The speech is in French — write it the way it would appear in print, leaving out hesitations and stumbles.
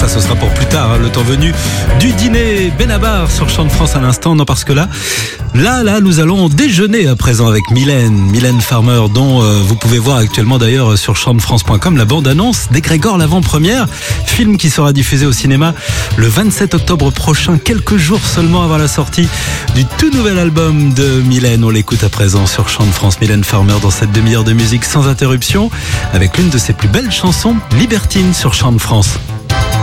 ce sera pour plus tard, le temps venu du dîner. Benabar sur Chant de France à l'instant. Non, parce que là, nous allons déjeuner à présent avec Mylène Farmer, dont vous pouvez voir actuellement d'ailleurs sur chantdefrance.com la bande-annonce d'Égrégore l'avant-première, film qui sera diffusé au cinéma le 27 octobre prochain, quelques jours seulement avant la sortie du tout nouvel album de Mylène. On l'écoute à présent sur Chant de France. Mylène Farmer dans cette demi-heure de musique sans interruption, avec l'une de ses plus belles chansons, Libertine, sur Chant de France.